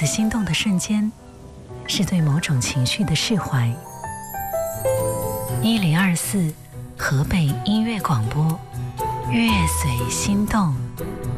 心动的瞬间，是对某种情绪的释怀。1024河北音乐广播，乐随心动。